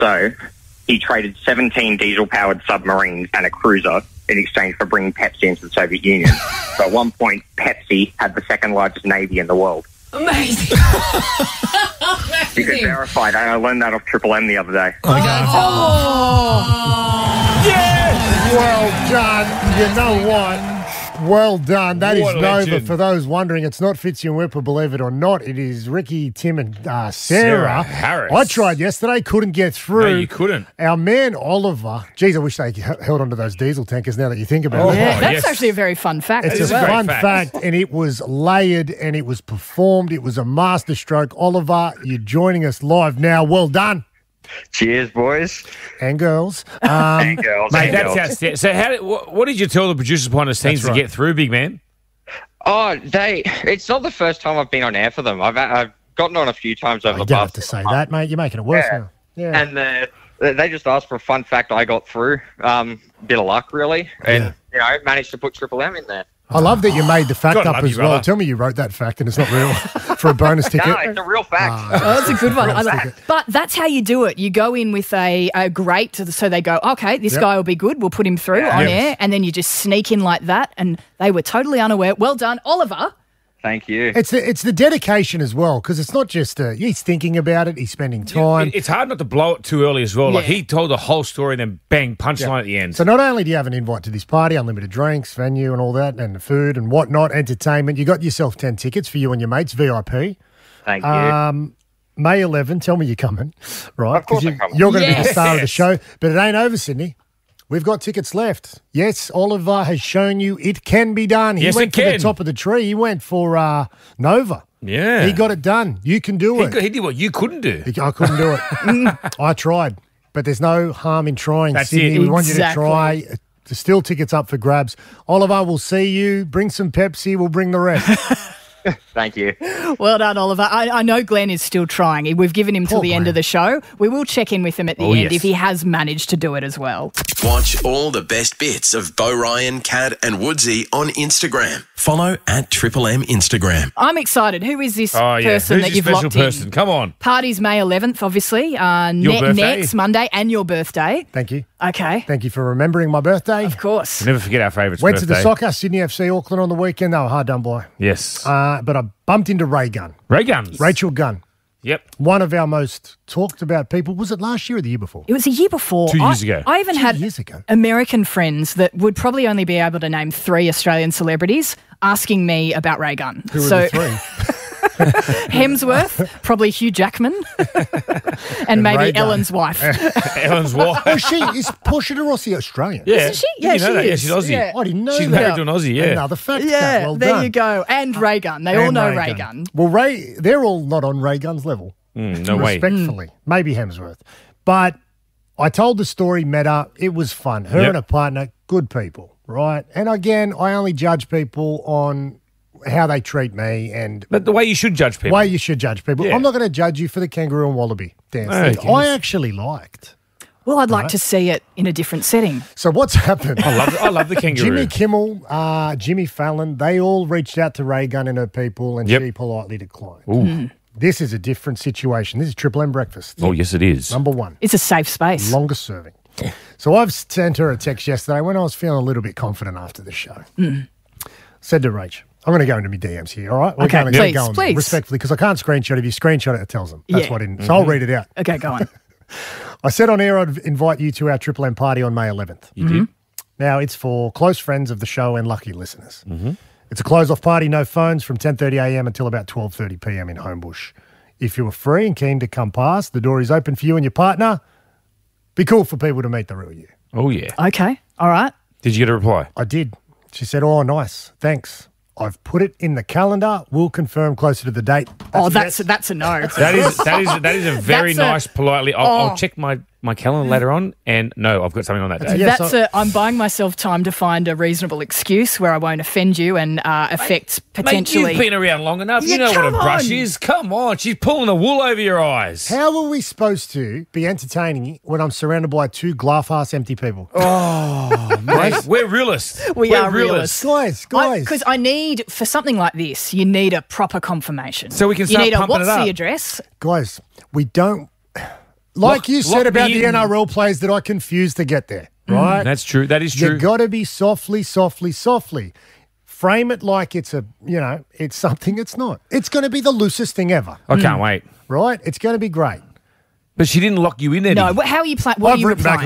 So he traded 17 diesel-powered submarines and a cruiser in exchange for bringing Pepsi into the Soviet Union. So at one point, Pepsi had the second largest navy in the world. Amazing. You can verify that. I learned that off Triple M the other day. Well done. You know what? Well done. That is What a Nova. legend. For those wondering, it's not Fitzy and Whipper, believe it or not. It is Ricky, Tim and Sarah. Harris. I tried yesterday, couldn't get through. No, you couldn't. Our man Oliver, geez, I wish they held onto those diesel tankers now that you think about it. Yeah, that's yes. actually a very fun fact It's as a well. fun great fact, fact. and it was layered and it was performed. It was a masterstroke. Oliver, you're joining us live now. Well done. Cheers, boys. And girls. And girls. Mate, and that's girls. outstanding. So what did you tell the producers behind the scenes That's right. to get through, big man? Oh, it's not the first time I've been on air for them. I've gotten on a few times over You the don't have past. to say that, mate. You're making it worse Yeah. now. Yeah. And they just asked for a fun fact I got through. Bit of luck, really. And, managed to put Triple M in there. I love that you made the fact God up love as you, well. brother. Tell me you wrote that fact and it's not real for a bonus ticket. No, it's a real fact. Oh, that's a good one. I Real like- ticket. but that's how you do it. You go in with a great, so they go, okay, this Yep. guy will be good. We'll put him through on air. And then you just sneak in like that. And they were totally unaware. Well done, Oliver. Thank you. It's the dedication as well, because it's not just he's thinking about it, he's spending time. It's hard not to blow it too early as well. Like Yeah. he told the whole story and then bang, punchline at the end. So not only do you have an invite to this party, unlimited drinks, venue and all that, and food and whatnot, entertainment, you got yourself 10 tickets for you and your mates, VIP. Thank you. May 11, tell me you're coming, right? Of course 'Cause I'm coming. You're going to be the Yes. star of the show, but it ain't over, Sydney. We've got tickets left. Yes, Oliver has shown you it can be done. He Yes, went it for the can. top of the tree. He went for Nova. Yeah. He got it done. You can do it. He did what you couldn't do. I couldn't do it. I tried, but there's no harm in trying, That's Sydney. it. We want you to Exactly. try. There's still tickets up for grabs. Oliver, we'll see you. Bring some Pepsi. We'll bring the rest. Thank you. Well done, Oliver. I know Glenn is still trying. We've given him till Poor the end Glenn. of the show. We will check in with him at the Oh, end yes. if he has managed to do it as well. Watch all the best bits of Bo Ryan, Cad and Woodsy on Instagram. Follow at Triple M Instagram. I'm excited. Who is this Oh, yeah. person Who's that your you've special locked person? in? Come on. Party's May 11th, obviously. birthday. Next Monday and your birthday. Thank you. Okay. Thank you for remembering my birthday. Of course. Never forget our favourites. Went to birthday. the soccer, Sydney FC, Auckland on the weekend. They were hard done by. Yes. But I bumped into Ray Gunn, Ray Guns. Rachel Gunn, Yep. one of our most talked about people. Was it last year or the year before? It was a year before. 2 years ago. I even 2 had years ago. American friends that would probably only be able to name 3 Australian celebrities asking me about Ray Gunn. Who were so the three? Hemsworth, probably Hugh Jackman, and maybe Ray Gunn. Ellen's wife. Ellen's wife. Is Portia de Rossi Australian? Yeah. Isn't she? Yeah, Did you know she that? is. Yeah, she's Aussie. Yeah. I didn't know She's that. married to an Aussie, yeah. Another fact. Yeah, well there done. you go. And Ray Gunn. They all And know Ray Ray Gunn. Gunn. Well, they're all not on Ray Gunn's level. No way. Respectfully. Maybe Hemsworth. But I told the story, met her. It was fun. Her Yep. and her partner, good people, right? And again, I only judge people on how they treat me and But the way you should judge people. way you should judge people. Yeah. I'm not going to judge you for the kangaroo and wallaby dance. No, that who I cares? actually liked. Well, I'd like to see it in a different setting. So what's happened? I love the kangaroo. Jimmy Kimmel, Jimmy Fallon, they all reached out to Ray Gunn and her people, and Yep. she politely declined. Ooh. This is a different situation. This is Triple M Breakfast. Oh, yes, it is. Number one, It's a safe space. longest serving. So I've sent her a text yesterday when I was feeling a little bit confident after the show. Said to Rach, I'm going to go into my DMs here, all right? We're Okay, going to please, go on please. respectfully, because I can't screenshot. If you screenshot it, it tells them. That's Yeah. what I didn't. So I'll read it out. Okay, go on. I said on air I'd invite you to our Triple M party on May 11th. You did? Now, it's for close friends of the show and lucky listeners. It's a close-off party, no phones, from 10:30am until about 12:30pm in Homebush. If you are free and keen to come past, the door is open for you and your partner. Be cool for people to meet the real you. Oh, yeah. Okay, all right. Did you get a reply? I did. She said, oh, nice. Thanks. I've put it in the calendar. We'll confirm closer to the date. That's yes. that's a no. That is a very That's a- nice, politely. I'll check my calendar later on, and no, I've got something on that day. Yeah, That's so- I'm buying myself time to find a reasonable excuse where I won't offend you and affect Mate, potentially. you've been around long enough. Yeah, You know what a come brush on. is. Come on, she's pulling the wool over your eyes. How are we supposed to be entertaining when I'm surrounded by 2 glass empty people? Mate, we're realists. We We're are realists. Guys. Because I need, for something like this, you need a proper confirmation. So we can You start need a pumping what's it up. the address? Guys, we don't... like you said lock about me the in. NRL players that I confused to get there, right? That's true. That is true. You got to be softly. Frame it like it's it's something it's not. It's going to be the loosest thing ever, I can't wait. right? It's going to be great. But she didn't lock you in, Eddie. No, how are you playing? What I've are you written back replying?